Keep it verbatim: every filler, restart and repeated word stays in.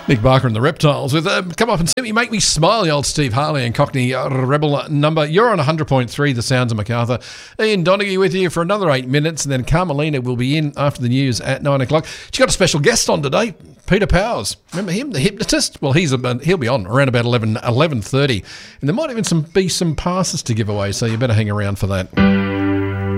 Nick Barker and the Reptiles with uh, Come Up and See Me, Make Me Smile, the old Steve Harley and Cockney uh, Rebel number. You're on one hundred point three, The Sounds of Macarthur. Ian Donaghy with you for another eight minutes, and then Carmelina will be in after the news at nine o'clock. She's got a special guest on today, Peter Powers. Remember him, the hypnotist? Well, he's about, he'll be on around about eleven, eleven thirty, and there might even some, be some passes to give away, so you better hang around for that.